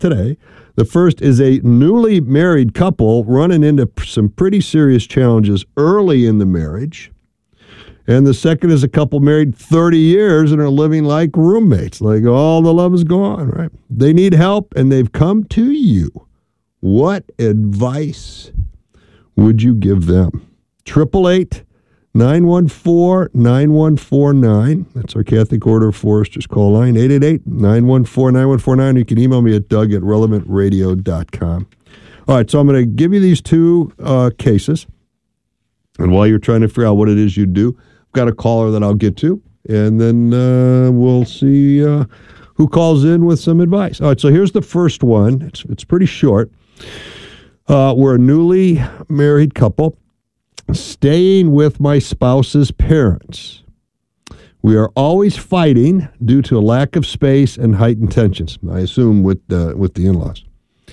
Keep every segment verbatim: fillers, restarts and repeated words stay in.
today. The first is a newly married couple running into some pretty serious challenges early in the marriage. And the second is a couple married thirty years and are living like roommates, like all the love is gone, right? They need help, and they've come to you. What advice would you give them? triple eight, nine one four, nine one four nine. That's our Catholic Order of Foresters call line, eight eight eight, nine one four, nine one four nine. You can email me at doug at relevant radio dot com. All right, so I'm going to give you these two uh, cases. And while you're trying to figure out what it is you do, I've got a caller that I'll get to, and then uh, we'll see uh, who calls in with some advice. All right, so here's the first one. It's, it's pretty short. Uh, we're a newly married couple staying with my spouse's parents. We are always fighting due to a lack of space and heightened tensions, I assume with, uh, with the in-laws.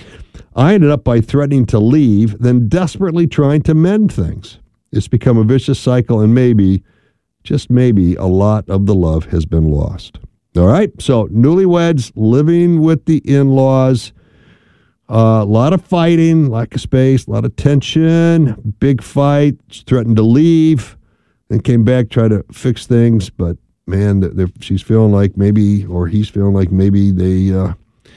I ended up by threatening to leave, then desperately trying to mend things. It's become a vicious cycle, and maybe, just maybe, a lot of the love has been lost. All right, so newlyweds living with the in-laws, a uh, lot of fighting, lack of space, a lot of tension, big fight, threatened to leave, and came back, tried to fix things, but man, she's feeling like maybe, or he's feeling like maybe they, uh,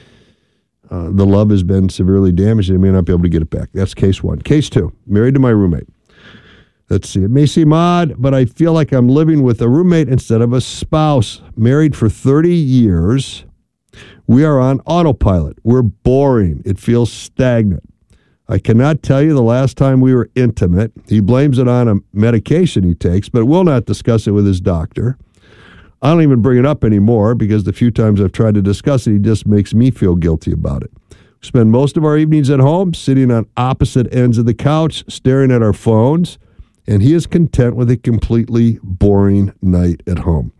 uh, the love has been severely damaged. They may not be able to get it back. That's case one. Case two, married to my roommate. Let's see, it may seem odd, but I feel like I'm living with a roommate instead of a spouse. Married for thirty years. We are on autopilot. We're boring. It feels stagnant. I cannot tell you the last time we were intimate. He blames it on a medication he takes, but will not discuss it with his doctor. I don't even bring it up anymore because the few times I've tried to discuss it, he just makes me feel guilty about it. We spend most of our evenings at home, sitting on opposite ends of the couch, staring at our phones, and he is content with a completely boring night at home.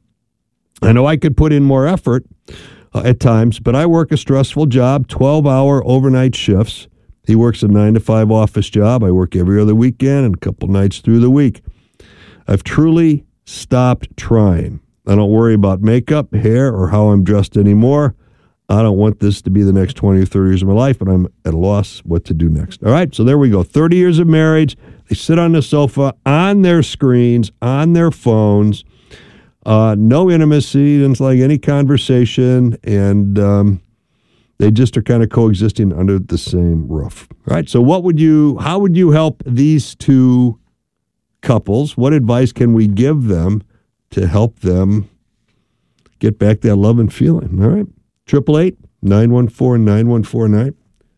I know I could put in more effort uh, at times, but I work a stressful job, twelve-hour overnight shifts. He works a nine to five office job. I work every other weekend and a couple nights through the week. I've truly stopped trying. I don't worry about makeup, hair, or how I'm dressed anymore. I don't want this to be the next twenty or thirty years of my life, but I'm at a loss what to do next. All right, so there we go. thirty years of marriage. They sit on the sofa, on their screens, on their phones. Uh, no intimacy, it's like any conversation, and um, they just are kind of coexisting under the same roof. All right, so what would you, how would you help these two couples? What advice can we give them to help them get back that love and feeling? All right, triple eight, nine one four, nine one four nine.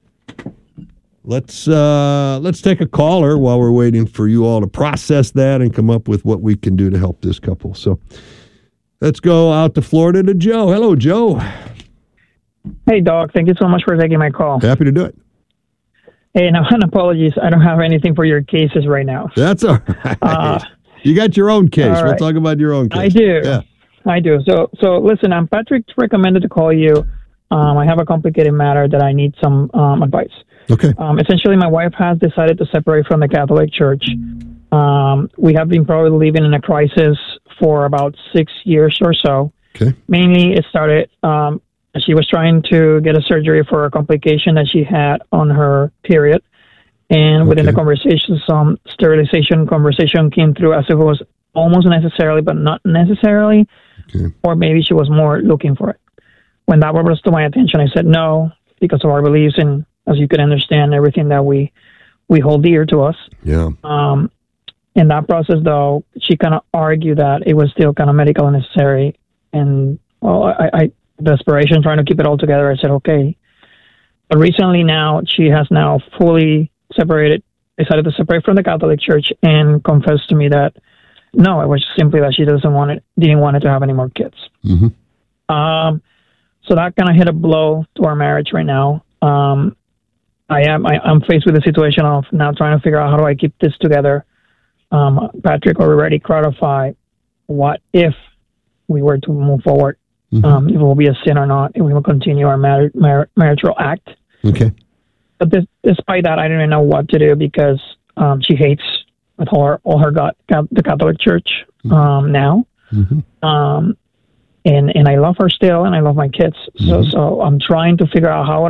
Let's uh, let's take a caller while we're waiting for you all to process that and come up with what we can do to help this couple. So let's go out to Florida to Joe. Hello, Joe. Hey, Doc. Thank you so much for taking my call. Happy to do it. Hey, now, and apologies. I don't have anything for your cases right now. That's all right. Uh, you got your own case. Right. We'll talk about your own case. I do. Yeah. I do. So, so listen, I'm Patrick recommended to call you. Um, I have a complicated matter that I need some um, advice. Okay. Um, essentially, my wife has decided to separate from the Catholic Church. Um, we have been probably living in a crisis for about six years or so. Okay. Mainly, it started, um, she was trying to get a surgery for a complication that she had on her period. And within okay. the conversation, some sterilization conversation came through as if it was almost necessarily, but not necessarily. Okay. Or maybe she was more looking for it. When that was to my attention, I said no, because of our beliefs and, as you can understand, everything that we we hold dear to us. Yeah. Um, in that process, though, she kind of argued that it was still kind of medical and necessary. And, well, I, I desperation, trying to keep it all together, I said, okay. But recently now, she has now fully separated, decided to separate from the Catholic Church and confessed to me that, no, it was simply that she doesn't want it, didn't want it to have any more kids. Mm-hmm. Um, so that kind of hit a blow to our marriage right now. Um, I am I, I'm faced with the situation of now trying to figure out how do I keep this together. Um, Patrick already clarified what if we were to move forward, mm-hmm. um, if it will be a sin or not, if we will continue our mar- mar- marital act. Okay. But this, despite that, I don't even know what to do because um, she hates with all her all her God, God, the Catholic Church um, now. Mm-hmm. Um, and and I love her still, and I love my kids. So Mhm. so I'm trying to figure out how